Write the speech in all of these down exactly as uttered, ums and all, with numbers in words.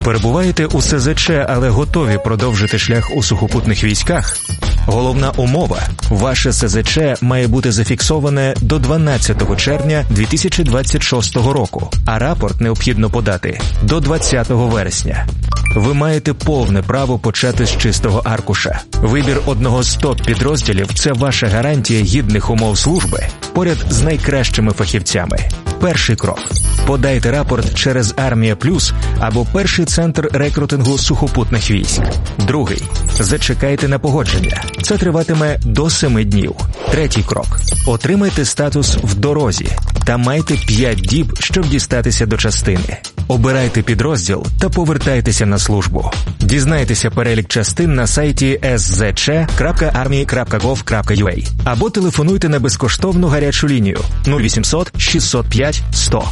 Перебуваєте у ес зет че, але готові продовжити шлях у сухопутних військах? Головна умова – ваше ес зет че має бути зафіксоване до дванадцятого червня дві тисячі двадцять шостого року, а рапорт необхідно подати до двадцятого вересня. Ви маєте повне право почати з чистого аркуша. Вибір одного з топ-підрозділів – це ваша гарантія гідних умов служби поряд з найкращими фахівцями. Перший крок – подайте рапорт через Армія Плюс або перший центр рекрутингу сухопутних військ. Другий – зачекайте на погодження. Це триватиме до семи днів. Третій крок – отримайте статус в дорозі та майте п'ять діб, щоб дістатися до частини. Обирайте підрозділ та повертайтеся на службу. Дізнайтеся перелік частин на сайті ес зет че крапка армії крапка гов крапка ю а або телефонуйте на безкоштовну гарячу лінію нуль вісімсот шістсот п'ять сто.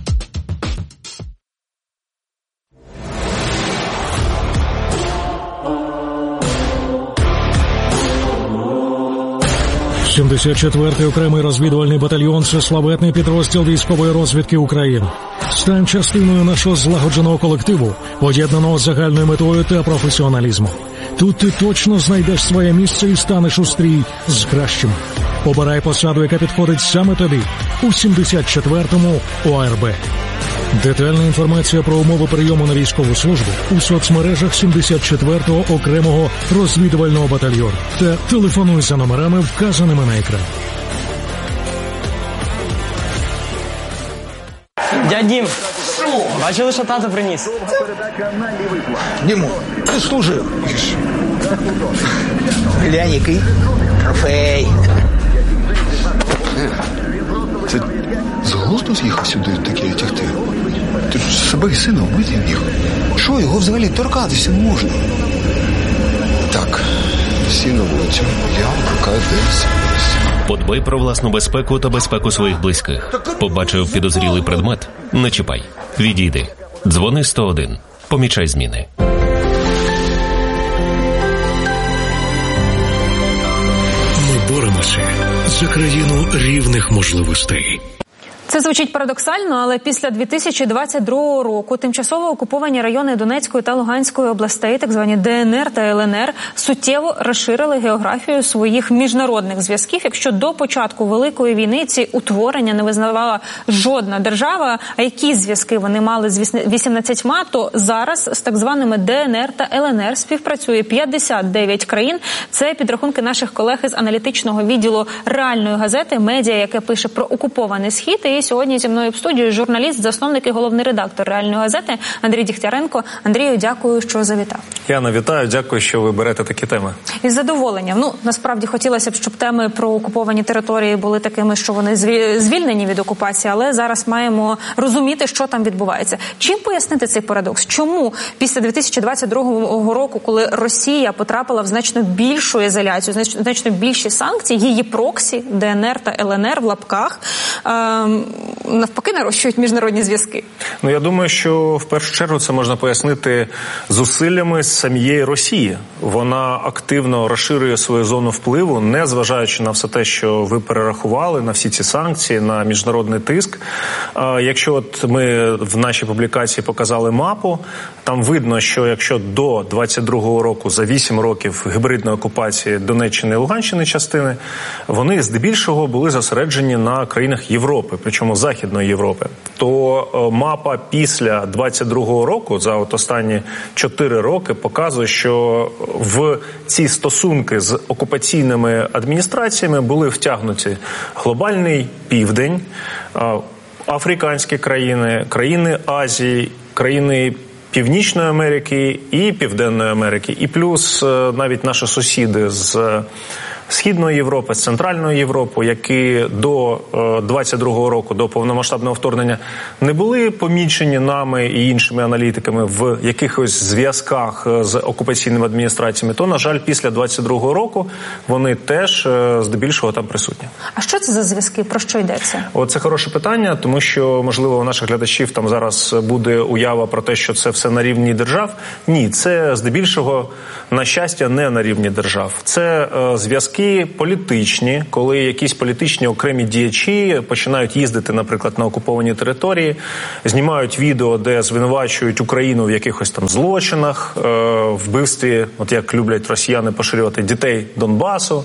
сімдесят четвертий окремий розвідувальний батальйон – це славетний підрозділ військової розвідки України. Стань частиною нашого злагодженого колективу, поєднаного з загальною метою та професіоналізмом. Тут ти точно знайдеш своє місце і станеш у стрій з кращим. Обирай посаду, яка підходить саме тобі у сімдесят четвертому о ер бе. Детальна інформація про умови прийому на військову службу у соцмережах сімдесят четвертого окремого розвідувального батальйону та телефонуй за номерами, вказаними на екрані. Дядь Дім, бачили, що тато приніс? Діму, ти служив. Глянь, який трофей. Ти з глузду з'їхав сюди таке тягти? Ти ж себе і сина вбити міг. Що, його взагалі торкатися не можна? Так, всі на вулицю. Я поки десь. Подбай про власну безпеку та безпеку своїх близьких. Побачив підозрілий предмет? Не чіпай. Відійди. Дзвони сто один. Помічай зміни. Ми боремося за країну рівних можливостей. Це звучить парадоксально, але після дві тисячі двадцять другого року тимчасово окуповані райони Донецької та Луганської областей, так звані де ен ер та ел ен ер, суттєво розширили географію своїх міжнародних зв'язків. Якщо до початку Великої війни ці утворення не визнавала жодна держава, а які зв'язки вони мали з вісімнадцятьма, то зараз з так званими де ен ер та ел ен ер співпрацює п'ятдесят дев'ять країн. Це підрахунки наших колег із аналітичного відділу реальної газети «Медіа», яке пише про окупований Схід. І сьогодні зі мною в студії журналіст, засновник і головний редактор реальної газети Андрій Дігтяренко. Андрію, дякую, що завітав. Яна, вітаю, дякую, що ви берете такі теми. Із задоволенням. Ну, насправді, хотілося б, щоб теми про окуповані території були такими, що вони звільнені від окупації, але зараз маємо розуміти, що там відбувається. Чим пояснити цей парадокс? Чому після дві тисячі двадцять другого року, коли Росія потрапила в значно більшу ізоляцію, значно більші санкції, її проксі, де ен ер та ел ен ер в лапках, ем, навпаки нарощують міжнародні зв'язки? Ну, я думаю, що в першу чергу це можна пояснити зусиллями самої Росії. Вона активно розширює свою зону впливу, не зважаючи на все те, що ви перерахували, на всі ці санкції, на міжнародний тиск. Якщо от ми в нашій публікації показали мапу, там видно, що якщо до двадцять другого року, за вісім років гібридної окупації Донеччини і Луганщини частини, вони здебільшого були зосереджені на країнах Європи, причому Західної Європи, то мапа після двадцять другого року, за от останні чотири роки, показує, що в ці стосунки з окупаційними адміністраціями були втягнуті глобальний південь, африканські країни, країни Азії, країни Північної Америки і Південної Америки, і плюс навіть наші сусіди з Східної Європи, з Центральної Європи, які до двадцять другого року, до повномасштабного вторгнення, не були помічені нами і іншими аналітиками в якихось зв'язках з окупаційними адміністраціями, то, на жаль, після двадцять другого року вони теж здебільшого там присутні. А що це за зв'язки? Про що йдеться? О, це хороше питання, тому що, можливо, у наших глядачів там зараз буде уява про те, що це все на рівні держав. Ні, це здебільшого, на щастя, не на рівні держав. Це зв'язки зв'язки політичні, коли якісь політичні окремі діячі починають їздити, наприклад, на окуповані території, знімають відео, де звинувачують Україну в якихось там злочинах, вбивстві, от як люблять росіяни поширювати, дітей Донбасу.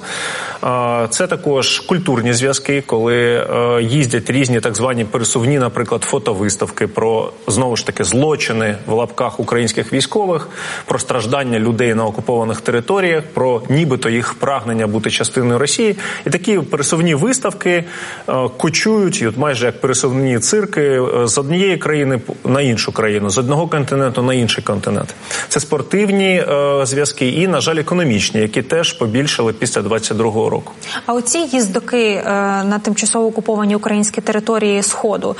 Це також культурні зв'язки, коли їздять різні так звані пересувні, наприклад, фотовиставки про, знову ж таки, злочини в лапках українських військових, про страждання людей на окупованих територіях, про нібито їх прагнення бути частиною Росії. І такі пересувні виставки кочують, і от майже як пересувні цирки, з однієї країни на іншу країну, з одного континенту на інший континент. Це спортивні зв'язки і, на жаль, економічні, які теж побільшали після двадцять другого року. А оці їздоки на тимчасово окуповані українські території Сходу,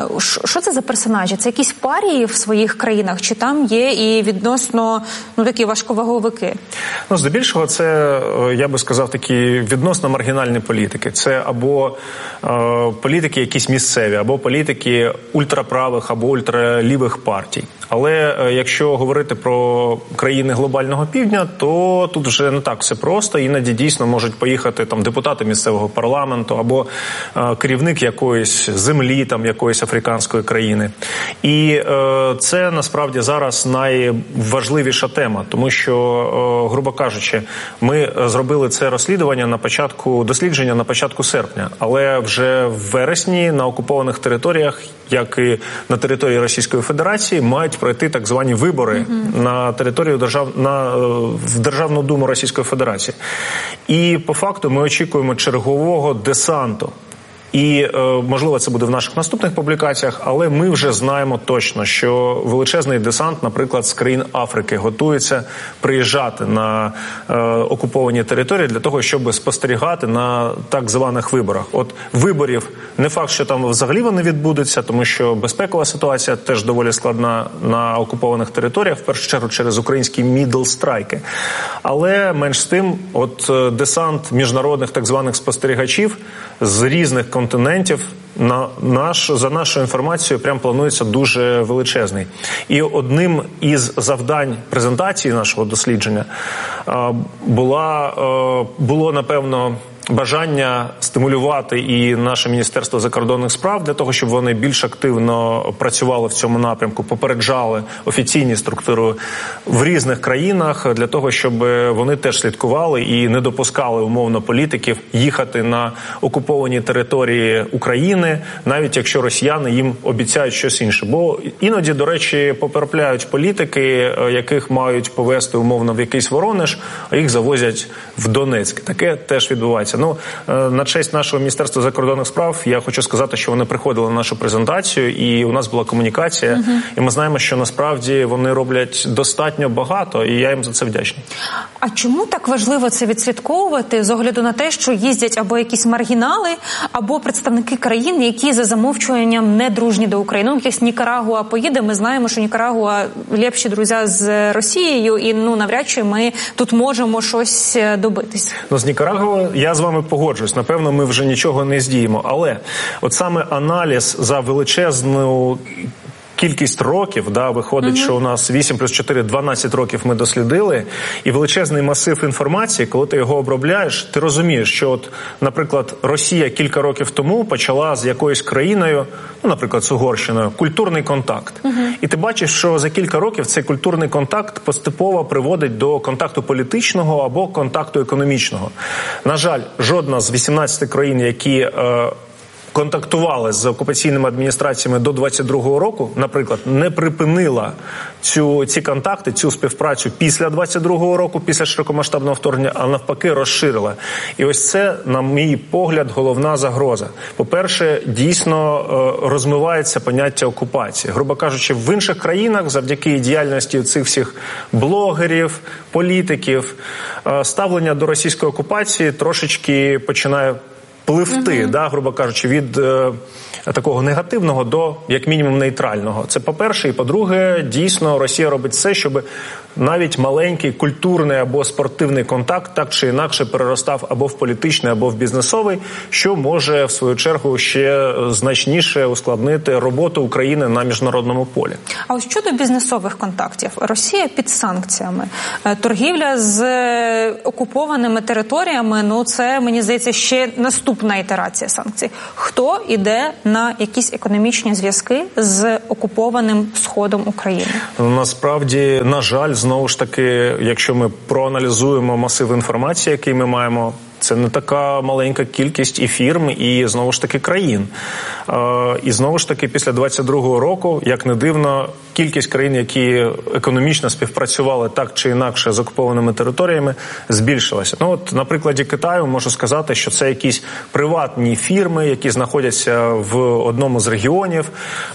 що це за персонажі? Це якісь парії в своїх країнах, чи там є і відносно, ну, такі важковаговики? Ну, здебільшого, це, я би сказав, такі відносно маргінальні політики. Це або е, політики якісь місцеві, або політики ультраправих, або ультралівих партій. Але е, якщо говорити про країни глобального півдня, то тут вже не так все просто. Іноді дійсно можуть поїхати там депутати місцевого парламенту, або е, керівник якоїсь землі, там якоїсь африканської країни. І е, це насправді зараз найважливіша тема, тому що, е, грубо кажучи, ми зробили це розслідування на початку, дослідження на початку серпня, але вже в вересні на окупованих територіях, як і на території Російської Федерації, мають пройти так звані вибори mm-hmm. на територію держав... на... в Державну Думу Російської Федерації. І по факту ми очікуємо чергового десанту. І, можливо, це буде в наших наступних публікаціях, але ми вже знаємо точно, що величезний десант, наприклад, з країн Африки готується приїжджати на е, окуповані території для того, щоб спостерігати на так званих виборах. От виборів не факт, що там взагалі вони відбудуться, тому що безпекова ситуація теж доволі складна на окупованих територіях, в першу чергу через українські мідл-страйки. Але менш з тим, от десант міжнародних так званих спостерігачів з різних континентів на наш, за нашою інформацією, прям планується дуже величезний. І одним із завдань презентації нашого дослідження була, було, напевно, бажання стимулювати і наше Міністерство закордонних справ для того, щоб вони більш активно працювали в цьому напрямку, попереджали офіційні структури в різних країнах для того, щоб вони теж слідкували і не допускали умовно політиків їхати на окуповані території України, навіть якщо росіяни їм обіцяють щось інше. Бо іноді, до речі, потрапляють політики, яких мають повезти умовно в якийсь Воронеж, а їх завозять в Донецьк. Таке теж відбувається. Ну, на честь нашого Міністерства закордонних справ я хочу сказати, що вони приходили на нашу презентацію, і у нас була комунікація, uh-huh. і ми знаємо, що насправді вони роблять достатньо багато, і я їм за це вдячний. А чому так важливо це відслідковувати, з огляду на те, що їздять або якісь маргінали, або представники країн, які за замовчуванням не дружні до України? Ну, якась Нікарагуа поїде, ми знаємо, що Нікарагуа ліпші друзі з Росією, і ну навряд чи ми тут можемо щось добитись. Ну, з Нікарагуа я з вами погоджуюсь. Напевно, ми вже нічого не здіємо. Але от саме аналіз за величезну кількість років, да, виходить, mm-hmm. що у нас вісім плюс чотири – дванадцять років ми дослідили, і величезний масив інформації, коли ти його обробляєш, ти розумієш, що от, наприклад, Росія кілька років тому почала з якоюсь країною, ну, наприклад, з Угорщиною, культурний контакт. Mm-hmm. І ти бачиш, що за кілька років цей культурний контакт поступово приводить до контакту політичного або контакту економічного. На жаль, жодна з вісімнадцяти країн, які е, контактували з окупаційними адміністраціями до двадцять другого року, наприклад, не припинила цю, ці контакти, цю співпрацю після двадцять другого року, після широкомасштабного вторгнення, а навпаки розширила. І ось це, на мій погляд, головна загроза. По-перше, дійсно розмивається поняття окупації. Грубо кажучи, в інших країнах завдяки діяльності цих всіх блогерів, політиків, ставлення до російської окупації трошечки починає пливти, uh-huh. да, грубо кажучи, від е, такого негативного до, як мінімум, нейтрального. Це по-перше. І по-друге, дійсно, Росія робить все, щоб навіть маленький культурний або спортивний контакт так чи інакше переростав або в політичний, або в бізнесовий, що може, в свою чергу, ще значніше ускладнити роботу України на міжнародному полі. А ось щодо бізнесових контактів. Росія під санкціями. Торгівля з окупованими територіями, ну це, мені здається, ще наступна ітерація санкцій. Хто іде на якісь економічні зв'язки з окупованим Сходом України? Насправді, на жаль, знову ж таки, якщо ми проаналізуємо масив інформації, який ми маємо, це не така маленька кількість і фірм, і, знову ж таки, країн. І, знову ж таки, після двадцять другого року, як не дивно, кількість країн, які економічно співпрацювали так чи інакше з окупованими територіями, збільшилася. Ну, от, на прикладі Китаю можу сказати, що це якісь приватні фірми, які знаходяться в одному з регіонів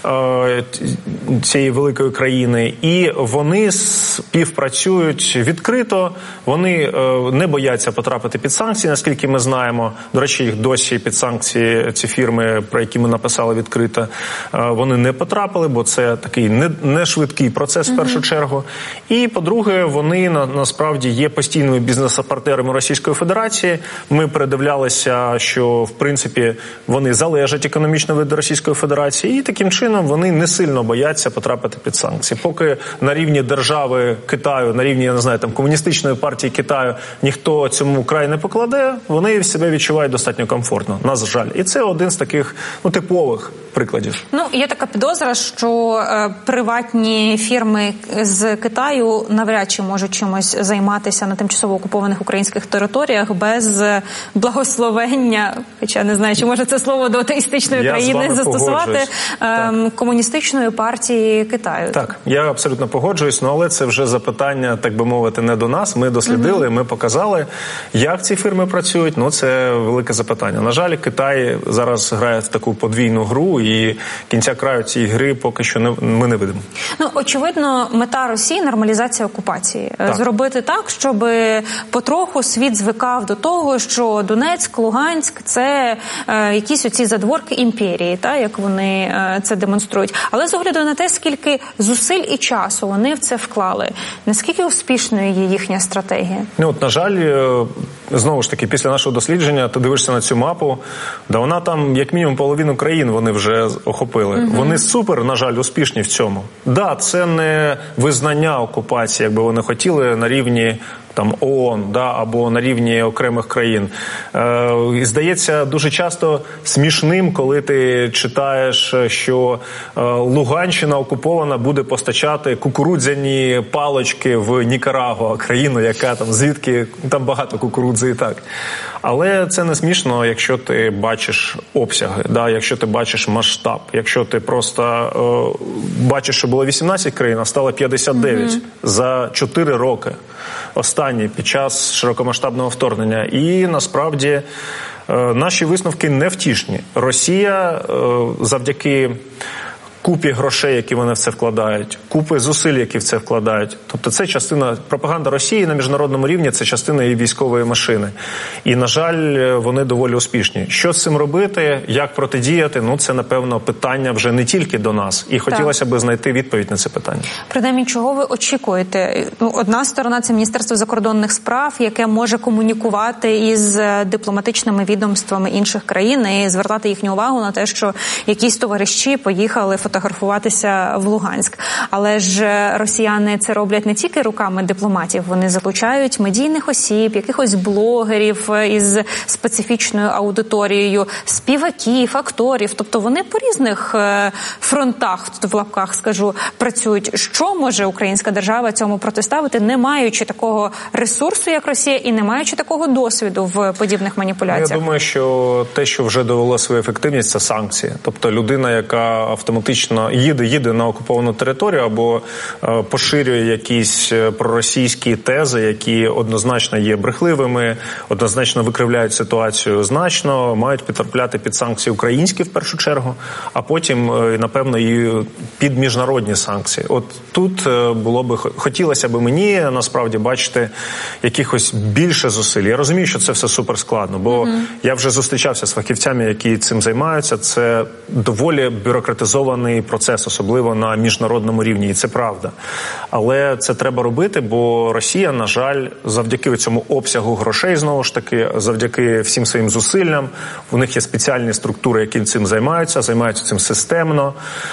цієї великої країни, і вони співпрацюють відкрито, вони не бояться потрапити під санкції, наскільки ми знаємо. До речі, їх досі під санкції, ці фірми, про які ми написали відкрито, вони не потрапили, бо це такий не, не швидкий процес в першу чергу. І, по-друге, вони на, насправді є постійними бізнес-партнерами Російської Федерації. Ми передивлялися, що, в принципі, вони залежать економічно від Російської Федерації, і таким чином вони не сильно бояться потрапити під санкції. Поки на рівні держави Китаю, на рівні, я не знаю, там, комуністичної партії Китаю ніхто цьому край не покладе, вони себе відчувають достатньо комфортно, на жаль. І це один з таких, ну, типових прикладів. Ну, є така підозра, що е, приватні фірми з Китаю навряд чи можуть чимось займатися на тимчасово окупованих українських територіях без благословення, хоча не знаю, чи може це слово до атеїстичної я країни застосувати, е, комуністичної партії Китаю. Так, я абсолютно погоджуюсь, ну, але це вже запитання, так би мовити, не до нас. Ми дослідили, угу. ми показали, як ці фірми працюють, ну, це велике запитання. На жаль, Китай зараз грає в таку подвійну гру, і кінця краю цієї гри поки що не, ми не видимо. Ну, очевидно, мета Росії – нормалізація окупації. Так. Зробити так, щоб потроху світ звикав до того, що Донецьк, Луганськ – це е, якісь оці задворки імперії, та, як вони е, це демонструють. Але з огляду на те, скільки зусиль і часу вони в це вклали, наскільки успішною є їхня стратегія? Ну, от, на жаль, знову ж таки, після нашого дослідження ти дивишся на цю мапу, да вона там, як мінімум, половину країн вони вже охопили. Угу. Вони супер, на жаль, успішні в цьому. Да, це не визнання окупації, якби вони хотіли, на рівні там ООН, да, або на рівні окремих країн. Е, і здається, дуже часто смішним, коли ти читаєш, що е, Луганщина окупована буде постачати кукурудзяні палочки в Нікарагуа, країну, яка там, звідки, там багато кукурудзи і так. Але це не смішно, якщо ти бачиш обсяги, да, якщо ти бачиш масштаб, якщо ти просто е, бачиш, що було вісімнадцять країн, а стало п'ятдесят дев'ять mm-hmm. за чотири роки. Останній під час широкомасштабного вторгнення. І насправді е, наші висновки невтішні. Росія е, завдяки купі грошей, які вони в це вкладають, купи зусиль, які в це вкладають. Тобто це частина, пропаганда Росії на міжнародному рівні, це частина її військової машини. І, на жаль, вони доволі успішні. Що з цим робити, як протидіяти, ну це, напевно, питання вже не тільки до нас. І хотілося б знайти відповідь на це питання. Принаймні, чого ви очікуєте? Ну, одна сторона – це Міністерство закордонних справ, яке може комунікувати із дипломатичними відомствами інших країн і звертати їхню увагу на те, що якісь товариші поїхали фотографуватися в Луганськ. Але ж росіяни це роблять не тільки руками дипломатів, вони залучають медійних осіб, якихось блогерів із специфічною аудиторією, співаків, акторів. Тобто вони по різних фронтах, тут в лапках скажу, працюють. Що може українська держава цьому протиставити, не маючи такого ресурсу, як Росія, і не маючи такого досвіду в подібних маніпуляціях? Я думаю, що те, що вже довело свою ефективність, це санкції. Тобто людина, яка автоматично їде, їде на окуповану територію або е, поширює якісь проросійські тези, які однозначно є брехливими, однозначно викривляють ситуацію значно, мають потрапляти під санкції українські в першу чергу, а потім, е, напевно, і під міжнародні санкції. От тут е, було би, хотілося б мені, насправді, бачити якихось більше зусиль. Я розумію, що це все суперскладно, бо mm-hmm. я вже зустрічався з фахівцями, які цим займаються. Це доволі бюрократизований складний процес, особливо на міжнародному рівні, і це правда. Але це треба робити, бо Росія, на жаль, завдяки цьому обсягу грошей, знову ж таки, завдяки всім своїм зусиллям, у них є спеціальні структури, які цим займаються, займаються цим системно,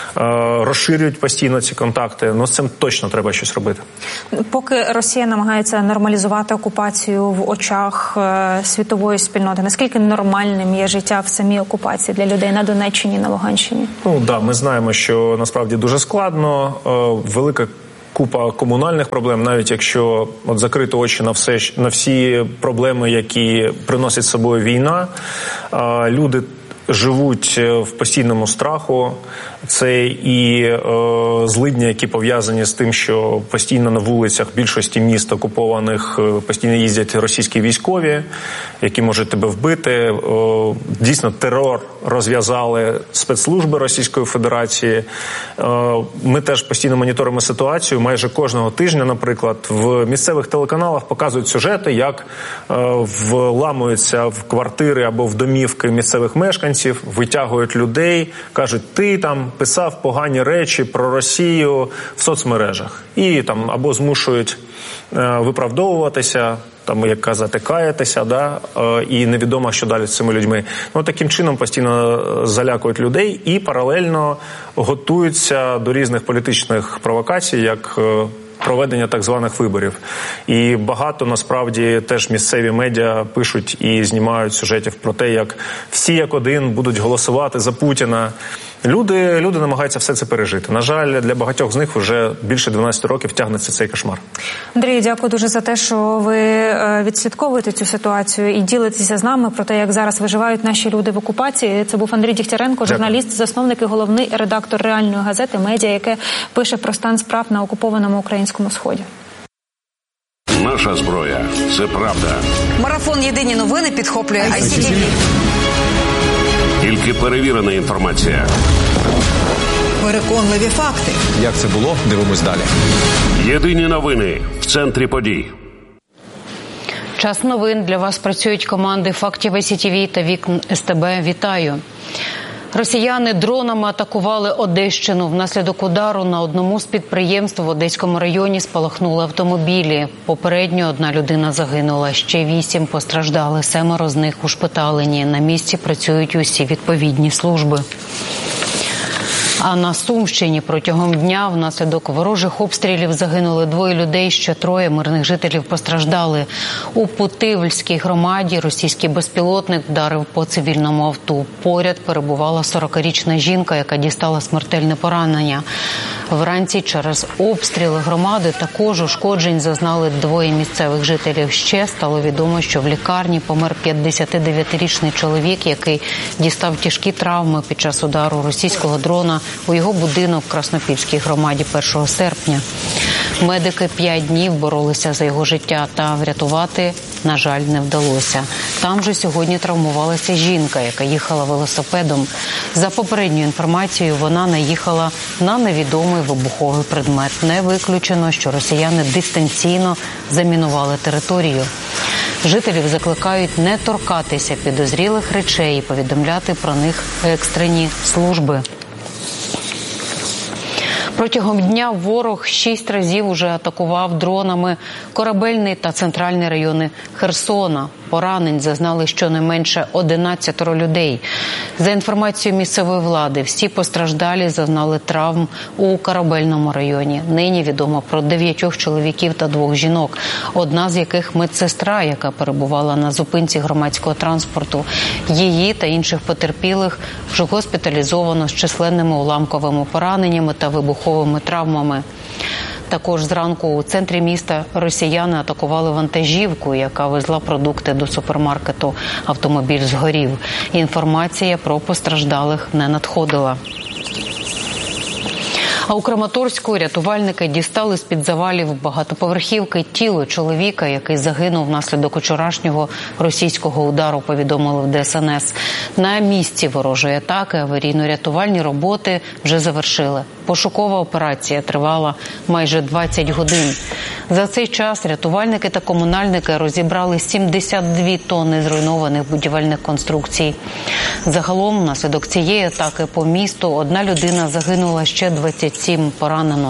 розширюють постійно ці контакти. Ну, з цим точно треба щось робити. Поки Росія намагається нормалізувати окупацію в очах світової спільноти, наскільки нормальним є життя в самій окупації для людей на Донеччині, на Луганщині? Ну, так, да, ми знаємо, що насправді дуже складно, велика купа комунальних проблем, навіть якщо от закрити очі на все, на всі проблеми, які приносить з собою війна, люди живуть в постійному страху. Це і е, злидні, які пов'язані з тим, що постійно на вулицях більшості міст окупованих постійно їздять російські військові, які можуть тебе вбити. Е, дійсно, терор розв'язали спецслужби Російської Федерації. Е, ми теж постійно моніторимо ситуацію. Майже кожного тижня, наприклад, в місцевих телеканалах показують сюжети, як е, вламуються в квартири або в домівки місцевих мешканців, витягують людей, кажуть, ти там писав погані речі про Росію в соцмережах. І там або змушують е, виправдовуватися, там, як казати, каятися, да, е, і невідомо, що далі з цими людьми. Ну, таким чином постійно залякують людей і паралельно готуються до різних політичних провокацій, як е, проведення так званих виборів. І багато, насправді, теж місцеві медіа пишуть і знімають сюжетів про те, як всі як один будуть голосувати за Путіна. Люди, люди намагаються все це пережити. На жаль, для багатьох з них вже більше дванадцять років тягнеться цей кошмар. Андрій, дякую дуже за те, що ви відслідковуєте цю ситуацію і ділитеся з нами про те, як зараз виживають наші люди в окупації. Це був Андрій Дігтяренко, журналіст, засновник і головний редактор реальної газети «Медіа», яке пише про стан справ на окупованому українському Сході. Наша зброя – це правда. Марафон «Єдині новини» підхоплює ай сі ті ві. Тільки перевірена інформація. Переконливі факти. Як це було? Дивимось далі. Єдині новини в центрі подій. Час новин. Для вас працюють команди «Фактів ай сі ті ві» та «Вікн ес те бе». Вітаю. Росіяни дронами атакували Одещину. Внаслідок удару на одному з підприємств в Одеському районі спалахнули автомобілі. Попередньо одна людина загинула, ще вісім постраждали, семеро з них ушпиталені. На місці працюють усі відповідні служби. А на Сумщині протягом дня внаслідок ворожих обстрілів загинули двоє людей, ще троє мирних жителів постраждали. У Путивльській громаді російський безпілотник вдарив по цивільному авто. Поряд перебувала сорокарічна жінка, яка дістала смертельне поранення. Вранці через обстріли громади також ушкоджень зазнали двоє місцевих жителів. Ще стало відомо, що в лікарні помер п'ятдесятидев'ятирічний чоловік, який дістав тяжкі травми під час удару російського дрона у його будинок в Краснопільській громаді першого серпня. Медики п'ять днів боролися за його життя, та врятувати, на жаль, не вдалося. Там же сьогодні травмувалася жінка, яка їхала велосипедом. За попередньою інформацією, вона наїхала на невідомий вибуховий предмет. Не виключено, що росіяни дистанційно замінували територію. Жителів закликають не торкатися підозрілих речей і повідомляти про них екстрені служби. Протягом дня ворог шість разів уже атакував дронами корабельний та центральний райони Херсона. Поранень зазнали щонайменше одинадцятеро людей. За інформацією місцевої влади, всі постраждалі зазнали травм у корабельному районі. Нині відомо про дев'ятьох чоловіків та двох жінок, одна з яких медсестра, яка перебувала на зупинці громадського транспорту. Її та інших потерпілих вже госпіталізовано з численними уламковими пораненнями та вибуховими травмами. Також зранку у центрі міста росіяни атакували вантажівку, яка везла продукти до супермаркету. Автомобіль згорів. Інформація про постраждалих не надходила. А у Краматорську рятувальники дістали з-під завалів багатоповерхівки тіло чоловіка, який загинув внаслідок вчорашнього російського удару, повідомили в де ес ен ес. На місці ворожої атаки аварійно-рятувальні роботи вже завершили. Пошукова операція тривала майже двадцять годин. За цей час рятувальники та комунальники розібрали сімдесят дві тонни зруйнованих будівельних конструкцій. Загалом, внаслідок цієї атаки по місту одна людина загинула, ще двадцять сім поранено.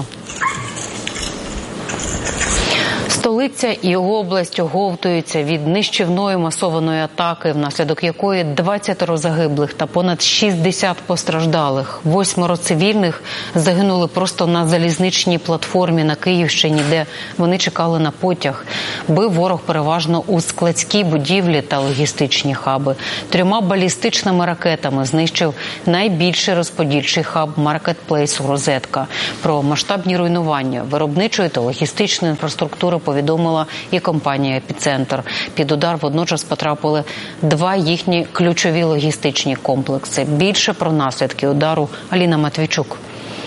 Столиця і область оговтуються від нищівної масованої атаки, внаслідок якої двадцятеро загиблих та понад шістдесят постраждалих. Восьмеро цивільних загинули просто на залізничній платформі на Київщині, де вони чекали на потяг. Бив ворог переважно у складській будівлі та логістичні хаби. Трьома балістичними ракетами знищив найбільший розподільчий хаб маркетплейсу «Розетка». Про масштабні руйнування виробничої та логістичної інфраструктури повідомила і компанія «Епіцентр». Під удар водночас потрапили два їхні ключові логістичні комплекси. Більше про наслідки удару Аліна Матвійчук.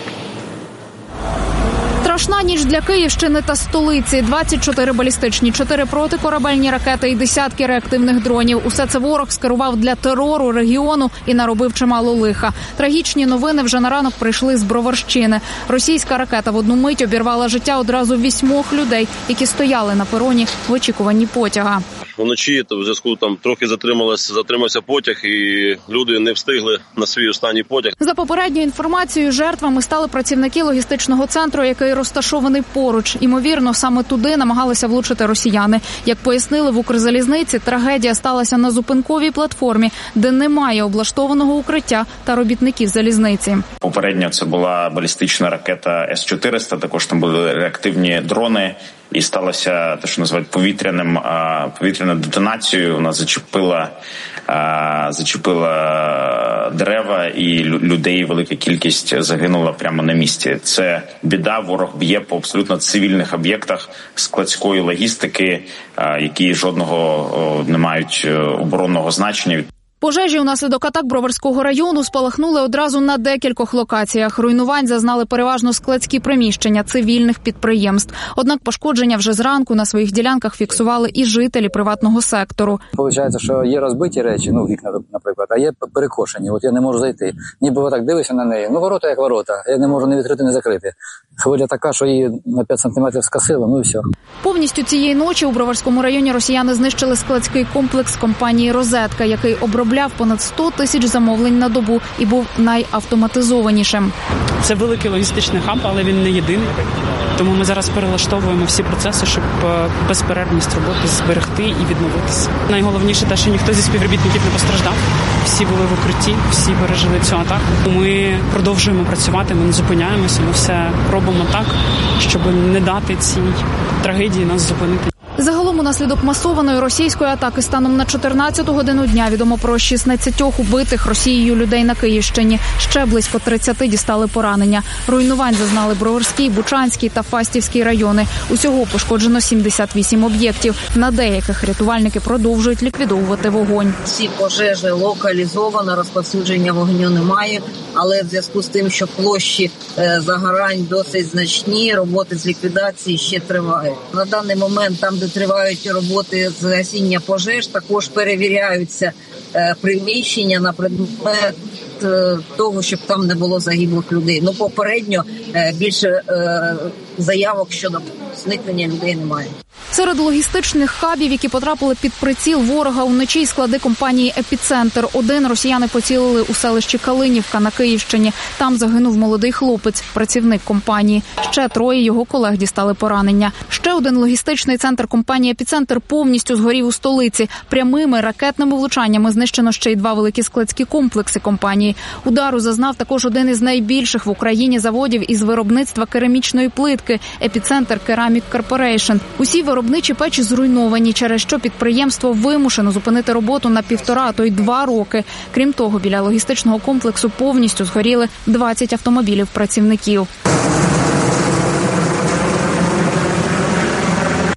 Страшна ніч для Київщини та столиці. двадцять чотири балістичні, чотири протикорабельні ракети і десятки реактивних дронів. Усе це ворог скерував для терору регіону і наробив чимало лиха. Трагічні новини вже на ранок прийшли з Броварщини. Російська ракета в одну мить обірвала життя одразу вісьмох людей, які стояли на пероні в очікуванні потяга. Вночі то в зв'язку там трохи затрималася, затримався потяг, і люди не встигли на свій останній потяг. За попередньою інформацією, жертвами стали працівники логістичного центру, який розташований поруч. Імовірно, саме туди намагалися влучити росіяни. Як пояснили в Укрзалізниці, трагедія сталася на зупинковій платформі, де немає облаштованого укриття та робітників залізниці. Попередньо це була балістична ракета С чотириста, також там були реактивні дрони. І сталося те, що називають повітряним, повітряною детонацією. Вона зачепила, зачепила дерева, і людей велика кількість загинула прямо на місці. Це біда, ворог б'є по абсолютно цивільних об'єктах складської логістики, які жодного не мають оборонного значення. Пожежі унаслідок атак Броварського району спалахнули одразу на декількох локаціях. Руйнувань зазнали переважно складські приміщення цивільних підприємств. Однак пошкодження вже зранку на своїх ділянках фіксували і жителі приватного сектору. Получається, що є розбиті речі, ну вікна, наприклад, а є перекошені. От я не можу зайти. Ніби отак дивишся на неї. Ну ворота як ворота. Я не можу не відкрити, не закрити. Хвиля така, що її на п'ять сантиметрів скосило, ну і все. Повністю цієї ночі у Броварському районі росіяни знищили складський комплекс компанії «Розетка», який обробляв понад сто тисяч замовлень на добу і був найавтоматизованішим. Це великий логістичний хаб, але він не єдиний. Тому ми зараз перелаштовуємо всі процеси, щоб безперервність роботи зберегти і відновитися. Найголовніше те, що ніхто зі співробітників не постраждав. Всі були в укритті, всі пережили цю атаку. Ми продовжуємо працювати, ми не зупиняємося, ми все робимо так, щоб не дати цій трагедії нас зупинити. Загалом унаслідок масованої російської атаки станом на чотирнадцяту годину дня відомо про шістнадцять убитих Росією людей на Київщині. Ще близько тридцяти дістали поранення. Руйнувань зазнали Броварський, Бучанський та Фастівський райони. Усього пошкоджено сімдесят вісім об'єктів. На деяких рятувальники продовжують ліквідовувати вогонь. Всі пожежі локалізовано, розповсюдження вогню немає, але в зв'язку з тим, що площі загорань досить значні, роботи з ліквідації ще тривають. На даний момент там, де тривають роботи з гасіння пожеж, також перевіряються е, приміщення на предмет е, того, щоб там не було загиблих людей. Ну, попередньо е, більше е, заявок щодо зникнення людей немає. Серед логістичних хабів, які потрапили під приціл ворога уночі, склади компанії «Епіцентр». Один росіяни поцілили у селищі Калинівка на Київщині. Там загинув молодий хлопець, працівник компанії. Ще троє його колег дістали поранення. Ще один логістичний центр компанії «Епіцентр» повністю згорів у столиці. Прямими ракетними влучаннями знищено ще й два великі складські комплекси компанії. Удару зазнав також один із найбільших в Україні заводів із виробництва керамічної плитки – «Епіцентр Керамік Корпорейшн». Усі виробничі печі зруйновані, через що підприємство вимушено зупинити роботу на півтора, а то й два роки. Крім того, біля логістичного комплексу повністю згоріли двадцять автомобілів працівників. На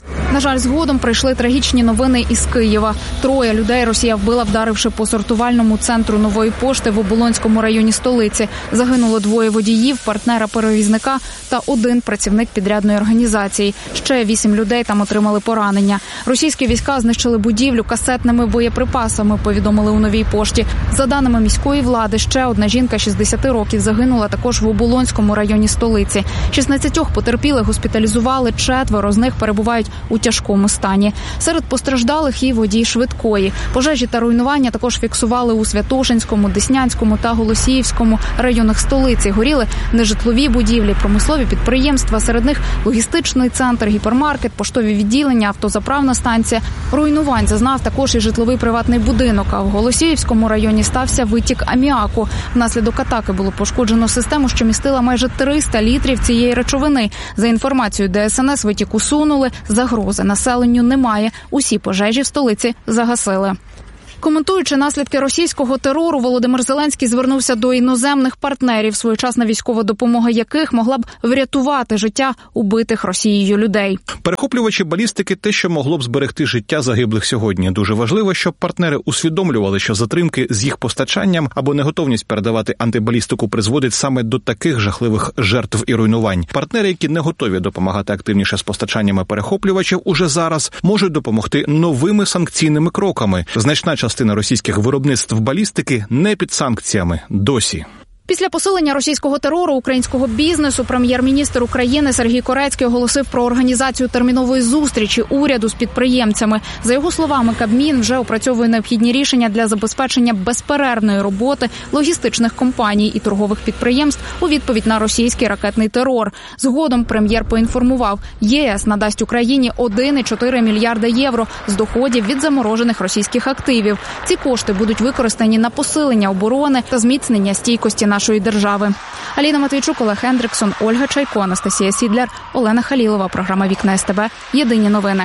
жаль, згодом прийшли трагічні новини із Києва. Троє людей Росія вбила, вдаривши по сортувальному центру Нової пошти в Оболонському районі столиці. Загинуло двоє водіїв, партнера-перевізника та один працівник підрядної організації. Ще вісім людей там отримали поранення. Російські війська знищили будівлю касетними боєприпасами, повідомили у Новій пошті. За даними міської влади, ще одна жінка шістдесят років загинула також в Оболонському районі столиці. шістнадцятьох потерпілих госпіталізували, четверо з них перебувають у тяжкому стані. Серед постраждалих і водій швидкої. Пожежі та руйнування також фіксували у Святошинському, Деснянському та Голосіївському районах столиці. Горіли нежитлові будівлі, промислові підприємства, серед них логістичний центр, гіпермаркет, поштові відділення, автозаправна станція. Руйнувань зазнав також і житловий приватний будинок, а в Голосіївському районі стався витік аміаку. Внаслідок атаки було пошкоджено систему, що містила майже триста літрів цієї речовини. За інформацією Де Ес Ен Ес, витік усунули, загрози населенню немає. Усі пожежі в столиці загасили. Коментуючи наслідки російського терору, Володимир Зеленський звернувся до іноземних партнерів, своєчасна військова допомога яких могла б врятувати життя убитих Росією людей. Перехоплювачі балістики – те, що могло б зберегти життя загиблих сьогодні. Дуже важливо, щоб партнери усвідомлювали, що затримки з їх постачанням або неготовність передавати антибалістику призводить саме до таких жахливих жертв і руйнувань. Партнери, які не готові допомагати активніше з постачаннями перехоплювачів, уже зараз можуть допомогти новими санкційними кроками. Значна частина Частина російських виробництв балістики не під санкціями досі. Після посилення російського терору українського бізнесу прем'єр-міністр України Сергій Корецький оголосив про організацію термінової зустрічі уряду з підприємцями. За його словами, Кабмін вже опрацьовує необхідні рішення для забезпечення безперервної роботи логістичних компаній і торгових підприємств у відповідь на російський ракетний терор. Згодом прем'єр поінформував, ЄС надасть Україні один цілих чотири мільярда євро з доходів від заморожених російських активів. Ці кошти будуть використані на посилення оборони та зміцнення стійкості нашої держави. Аліна Матвійчук, Олег Хендриксон, Ольга Чайко, Анастасія Сідляр, Олена Халілова. Програма «Вікна ес те бе». Єдині новини.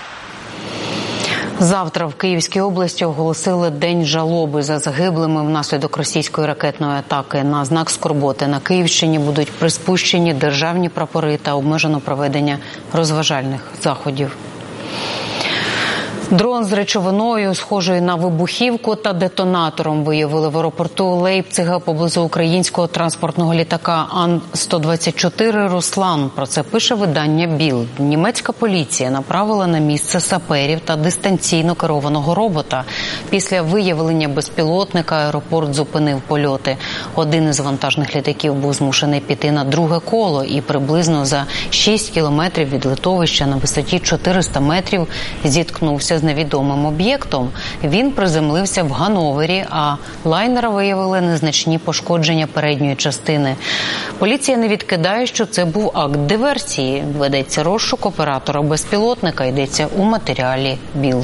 Завтра в Київській області оголосили День жалоби за загиблими внаслідок російської ракетної атаки. На знак скорботи на Київщині будуть приспущені державні прапори та обмежено проведення розважальних заходів. Дрон з речовиною, схожою на вибухівку та детонатором, виявили в аеропорту Лейпцига поблизу українського транспортного літака Ан сто двадцять чотири «Руслан». Про це пише видання «Білд». Німецька поліція направила на місце саперів та дистанційно керованого робота. Після виявлення безпілотника аеропорт зупинив польоти. Один із вантажних літаків був змушений піти на друге коло і приблизно за шість кілометрів від литовища на висоті чотириста метрів зіткнувся з невідомим об'єктом. Він приземлився в Ганновері, а лайнера виявили незначні пошкодження передньої частини. Поліція не відкидає, що це був акт диверсії. Ведеться розшук оператора безпілотника, йдеться у матеріалі «Білд».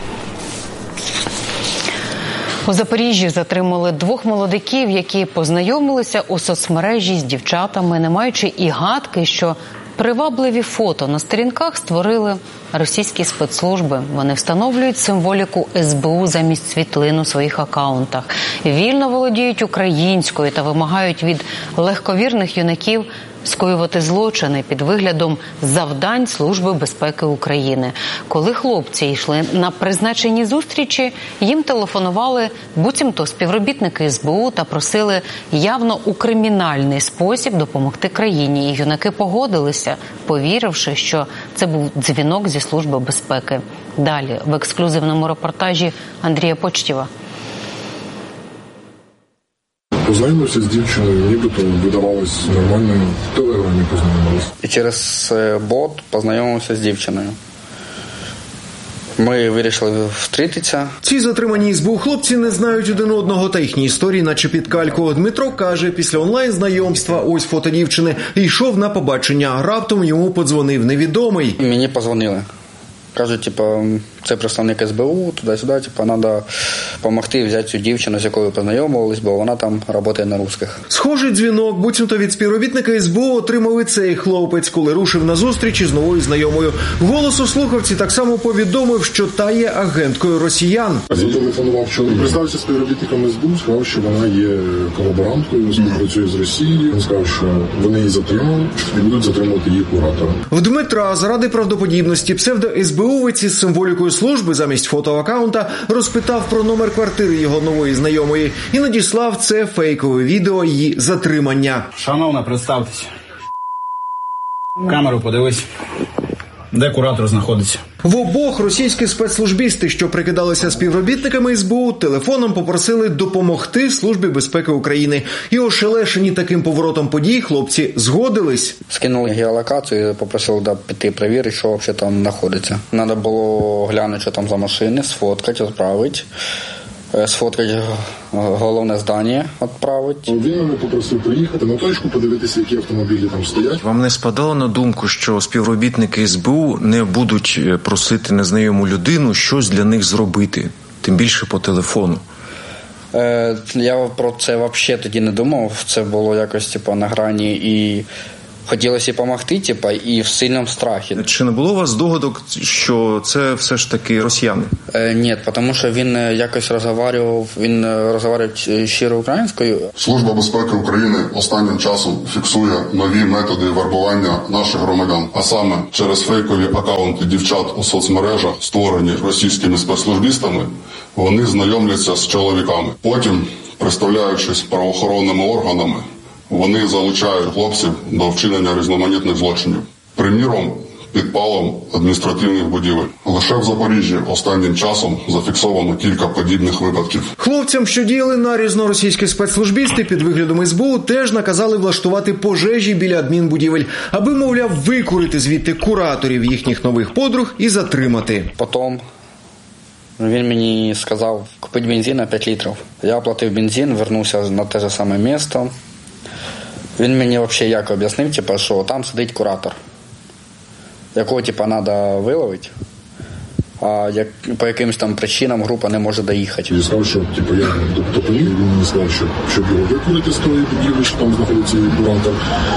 У Запоріжжі затримали двох молодиків, які познайомилися у соцмережі з дівчатами, не маючи і гадки, що привабливі фото на сторінках створили російські спецслужби. Вони встановлюють символіку ес бе у замість світлин у своїх акаунтах. Вільно володіють українською та вимагають від легковірних юнаків скоювати злочини під виглядом завдань Служби безпеки України. Коли хлопці йшли на призначені зустрічі, їм телефонували буцімто співробітники ес бе у та просили явно у кримінальний спосіб допомогти країні. І юнаки погодилися, повіривши, що це був дзвінок зі Служби безпеки. Далі в ексклюзивному репортажі Андрія Почтєва. Познайомився з дівчиною, нібито видавалось нормальною, в телеграмі познайомилися. І через бот познайомився з дівчиною. Ми вирішили зустрітися. Ці затримані ес бе у хлопці не знають один одного, та їхні історії наче під кальку. Дмитро каже, після онлайн-знайомства, ось фото дівчини, йшов на побачення. Раптом йому подзвонив невідомий. Мені подзвонили. Кажуть, типу, це представник ес бе у, туди-сюди, типу, треба допомогти взяти цю дівчину, з якою познайомились, бо вона там працює на русских. Схожий дзвінок буцімто від співробітника ес бе у отримав і цей хлопець, коли рушив на зустріч із новою знайомою. Голос у слухавці так само повідомив, що та є агенткою росіян. Зателефонував чоловік, представився співробітником ес бе у, сказав, що вона є колаборанткою, співпрацює з Росією. Він сказав, що вони її затримали і будуть затримувати її куратора. В Дмитра заради правдоподібності псевдо-ес бе увець із символікою служби замість фотоаккаунта розпитав про номер квартири його нової знайомої і надіслав це фейкове відео її затримання. Шановна, представтеся. Камеру подивись. Де куратор знаходиться? В обох російські спецслужбісти, що прикидалися співробітниками ес бе у, телефоном попросили допомогти Службі безпеки України. І ошелешені таким поворотом подій хлопці згодились. Скинули геолокацію і попросили да, піти перевірити, що взагалі там знаходиться. Треба було глянути, що там за машини, сфоткати, відправити. Сфоткати головне здання, відправити. Він мене попросив приїхати на точку, подивитися, які автомобілі там стоять. Вам не спадало на думку, що співробітники ес бе у не будуть просити незнайому людину щось для них зробити, тим більше по телефону? Е, я про це взагалі тоді не думав. Це було якось типу, на грані і... Хотілося допомогти, типу, і в сильному страхі. Чи не було у вас здогадок, що це все ж таки росіяни? Е, ні, тому що він якось розмовляв, він розмовляв щиро українською. Служба безпеки України останнім часом фіксує нові методи вербування наших громадян, а саме через фейкові акаунти дівчат у соцмережах, створені російськими спецслужбістами, вони знайомляться з чоловіками. Потім, представляючись правоохоронними органами, вони залучають хлопців до вчинення різноманітних злочинів. Приміром, підпалом адміністративних будівель. Лише в Запоріжжі останнім часом зафіксовано кілька подібних випадків. Хлопцям, що діяли нарізно російські спецслужбісти під виглядом ес бе у, теж наказали влаштувати пожежі біля адмінбудівель, аби, мовляв, викурити звідти кураторів їхніх нових подруг і затримати. Потім він мені сказав купити бензин на п'ять літрів. Я оплатив бензин, вернувся на те ж саме місце. Він мені взагалі як об'яснив, типу, що там сидить куратор, якого типу, треба виловити, а як, по якимось там причинам група не може доїхати. Я сказав, що типу, я допоміг, він мені сказав, що щоб його викурити з тої будівлі, що там знаходиться куратор,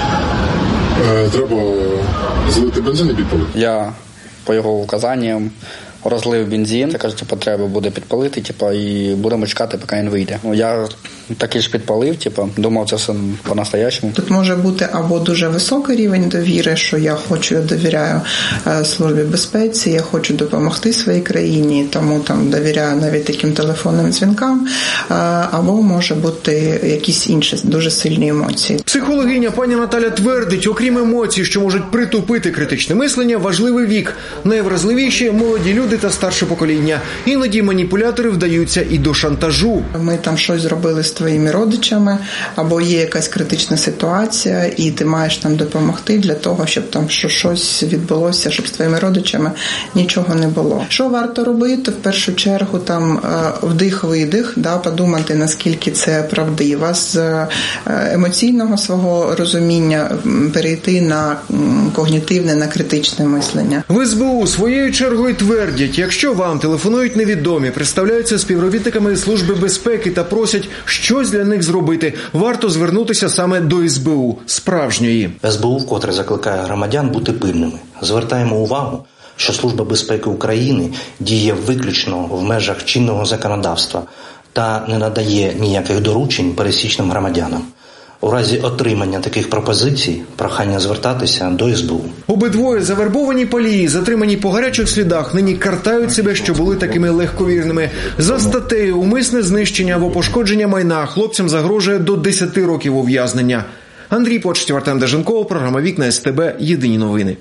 е, треба залити бензин і підпалити. Я по його указанням розлив бензин, каже, типу, треба буде підпалити, типу, і будемо чекати, поки він вийде. Я таки ж підпалив, типу, думав, це все по-настоящему. Тут може бути або дуже високий рівень довіри, що я хочу, я довіряю е, службі безпеці, я хочу допомогти своїй країні, тому там довіряю навіть таким телефонним дзвінкам, е, або може бути якісь інші дуже сильні емоції. Психологиня пані Наталя твердить, окрім емоцій, що можуть притупити критичне мислення, важливий вік. Найвразливіші – молоді люди та старше покоління. Іноді маніпулятори вдаються і до шантажу. Ми там щось зробили з твоїми родичами, або є якась критична ситуація, і ти маєш там допомогти для того, щоб там щось відбулося, щоб з твоїми родичами нічого не було. Що варто робити? В першу чергу там вдих-видих, да, подумати, наскільки це правдиво, з емоційного свого розуміння перейти на когнітивне, на критичне мислення. В ес бе у своєю чергою твердять, якщо вам телефонують невідомі, представляються співробітниками Служби безпеки та просять щось для них зробити, варто звернутися саме до ес бе у, справжньої. ес бе у вкотре закликає громадян бути пильними. Звертаємо увагу, що Служба безпеки України діє виключно в межах чинного законодавства та не надає ніяких доручень пересічним громадянам. У разі отримання таких пропозицій прохання звертатися до ес бе у. Обидвоє завербовані палії, затримані по гарячих слідах, нині картають себе, що були такими легковірними. За статтею умисне знищення або пошкодження майна хлопцям загрожує до десяти років ув'язнення. Андрій Почтів, Артем Деженков, програма «Вікна ес те бе», єдині новини.